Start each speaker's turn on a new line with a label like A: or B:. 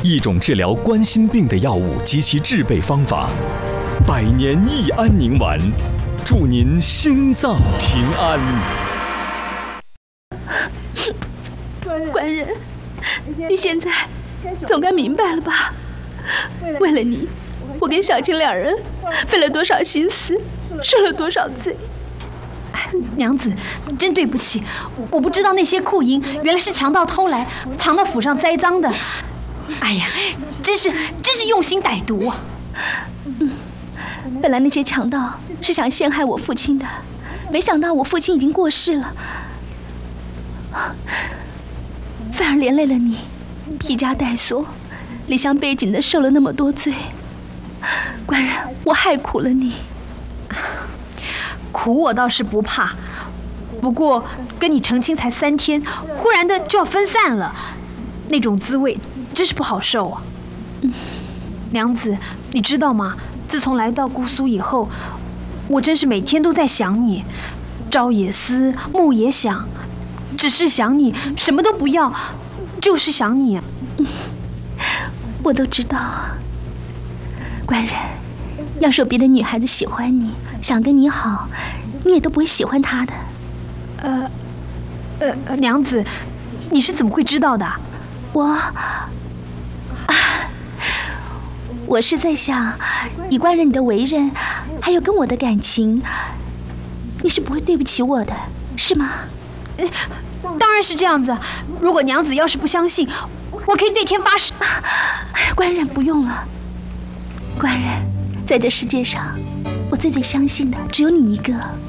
A: 一种治疗冠心病的药物及其制备方法，100年益安宁丸，祝您心脏平安。
B: 官人，你现在总该明白了吧？为了你，我跟小青2人费了多少心思，受了多少罪。
C: 娘子，真对不起，我不知道那些库银原来是强盗偷来，藏到府上栽赃的。哎呀，真是用心歹毒啊！
B: 本来那些强盗是想陷害我父亲的，没想到我父亲已经过世了，反而连累了你，披家带锁，离乡背井的受了那么多罪。官人，我害苦了你。
C: 苦我倒是不怕，不过跟你成亲才3天，忽然的就要分散了，那种滋味真是不好受啊。娘子，你知道吗？自从来到姑苏以后，我真是每天都在想你，朝也思，暮也想，只是想你，什么都不要，就是想你。
B: 我都知道啊，官人，要是有别的女孩子喜欢你，想跟你好，你也都不会喜欢她的。
C: 娘子，你是怎么会知道的？
B: 我是在想，以官人你的为人，还有跟我的感情，你是不会对不起我的，是吗？
C: 当然是这样子。如果娘子要是不相信，我可以对天发誓。
B: 官人不用了。官人，在这世界上，我最相信的只有你一个。